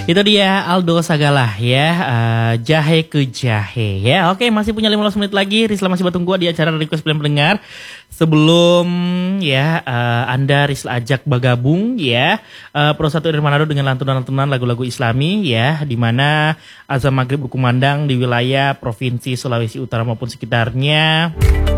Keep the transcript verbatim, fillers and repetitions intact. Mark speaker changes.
Speaker 1: Itu dia Aldo Sagalah ya, uh, Jahe ke Jahe ya. Oke, masih punya lima belas menit lagi. Rizla masih batung gua di acara Request Pilihan Pendengar. Sebelum ya uh, Anda Rizla ajak bergabung ya, uh, Pro satu dari Manado dengan lantunan-lantunan lagu-lagu Islami ya, di mana azan maghrib berkumandang di wilayah provinsi Sulawesi Utara maupun sekitarnya.